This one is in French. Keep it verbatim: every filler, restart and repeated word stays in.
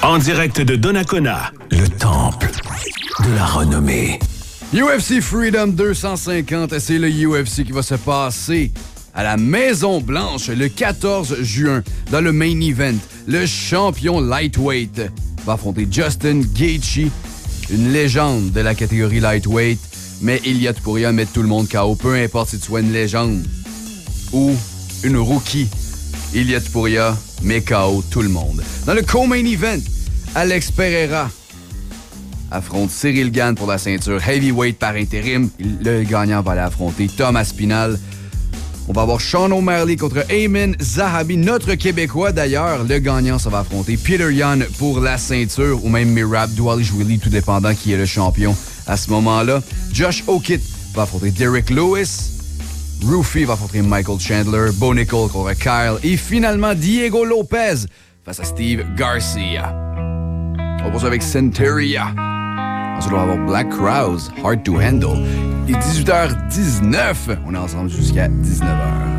En direct de Donnacona, le temple de la renommée. U F C Freedom deux cent cinquante, c'est le U F C qui va se passer à la Maison-Blanche le quatorze juin. Dans le main event, le champion lightweight va affronter Justin Gaethje, une légende de la catégorie lightweight, mais Ilia Topuria met tout le monde K O, peu importe si tu sois une légende ou une rookie. Ilia Topuria met K O tout le monde. Dans le co-main event, Alex Pereira affronte Cyril Gane pour la ceinture heavyweight par intérim. Le gagnant va aller affronter Tom Aspinall. On va avoir Sean O'Malley contre Ayman Zahabi, notre Québécois d'ailleurs. Le gagnant, ça va affronter Peter Yan pour la ceinture, ou même Mirab Dvalishvili, tout dépendant qui est le champion à ce moment-là. Josh O'Kitt va affronter Derek Lewis. Rufy va affronter Michael Chandler. Bo Nickel contre Kyle. Et finalement, Diego Lopez face à Steve Garcia. On va passer avec Centuria. Ensuite, on va avoir Black Crowes, Hard to Handle. Il est dix-huit heures dix-neuf. On est ensemble jusqu'à dix-neuf heures.